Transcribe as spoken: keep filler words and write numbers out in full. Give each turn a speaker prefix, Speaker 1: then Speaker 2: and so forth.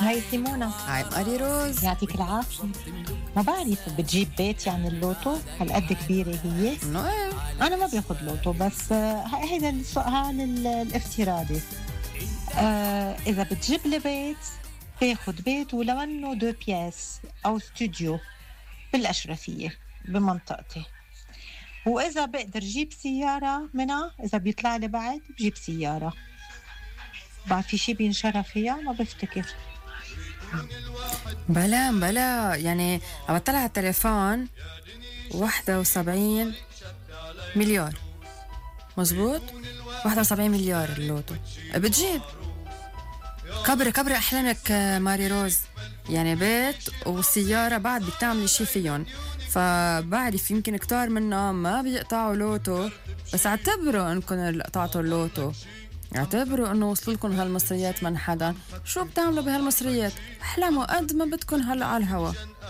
Speaker 1: هاي سيمونا.
Speaker 2: هاي ماري روز.
Speaker 1: يعطيك العافية. ما بعرف بتجيب بيت يعني اللوتو هالقد كبيرة هي؟
Speaker 2: انه ايه
Speaker 1: أنا ما باخد لوتو بس هيدا السؤال الافتراضي. آه إذا بتجيب لي بيت باخد بيت ولو أنه دو بياس أو استوديو بالأشرفية بمنطقتي، وإذا بقدر جيب سيارة منها إذا بيطلع لي بعد بجيب سيارة. بعد في شي بينشرى فيها ما بفتكر.
Speaker 2: بلا بلا يعني عم بطلع على التليفون واحد وسبعين مليار مزبوط، واحد وسبعين مليار اللوتو بتجيب. كبر كبر أحلامك ماري روز، يعني بيت وسيارة بعد بتعملي شي فيهم. فبعرف يمكن كتار منهم ما بيقطعوا لوتو، بس اعتبروا انكم قطعتوا اللوتو، اعتبروا انه وصلوا لكم هالمصريات من حدا. شو بتعملوا بهالمصريات؟ احلموا قد ما بدكم هلا على الهوا.